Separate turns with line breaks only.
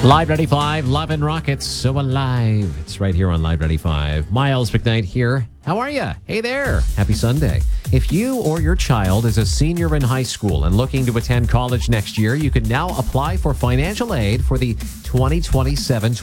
Live 95, Love and Rockets, so alive. It's right here on Live 95. Miles McKnight here. How are you? Hey there. Happy Sunday. If you or your child is a senior in high school and looking to attend college next year, you can now apply for financial aid for the 2027